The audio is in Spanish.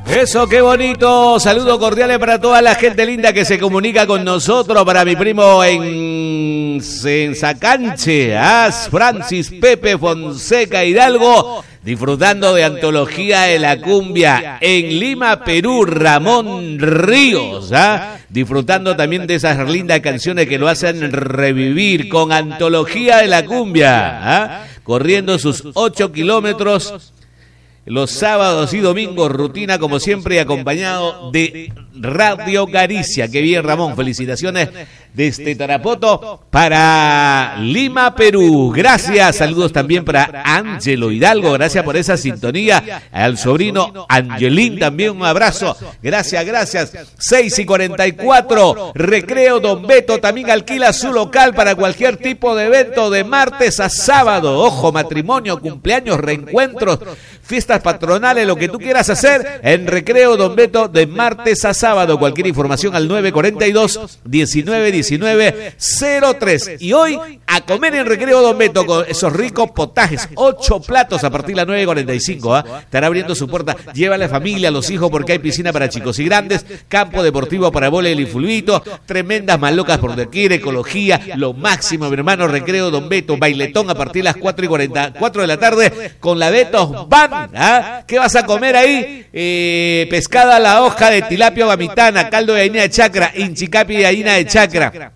Eso, qué bonito. Saludos cordiales para toda la gente linda que se comunica con nosotros. Para mi primo en Sacanche, Francis Pepe Fonseca Hidalgo, disfrutando de Antología de la Cumbia. En Lima, Perú, Ramón Ríos, disfrutando también de esas lindas canciones que lo hacen revivir con Antología de la Cumbia, corriendo sus 8 kilómetros los sábados y domingos, rutina como siempre, acompañado de Radio Garicia. Qué bien, Ramón, felicitaciones desde Tarapoto para Lima, Perú. Gracias, saludos también para Ángelo Hidalgo, gracias por esa sintonía. Al sobrino Angelín también un abrazo, gracias. 6:44, Recreo Don Beto también alquila su local para cualquier tipo de evento de martes a sábado. Ojo, matrimonio, cumpleaños, reencuentros, fiestas patronales, lo que tú quieras hacer en Recreo Don Beto de martes a sábado. Cualquier información al 942-1919-03. Y hoy a comer en Recreo Don Beto con esos ricos potajes, 8 platos a partir de las 9:45. Estará abriendo su puerta. Lleva a la familia, a los hijos, porque hay piscina para chicos y grandes, campo deportivo para vóley y fulbito, tremendas malocas por doquier, ecología, lo máximo, mi hermano. Recreo Don Beto, bailetón a partir de las 4:44 de la tarde con la Betos Band. ¿Qué vas a comer ahí? Pescada a la hoja de tilapia gamitana, caldo de harina de chacra, inchicapi de harina de chacra,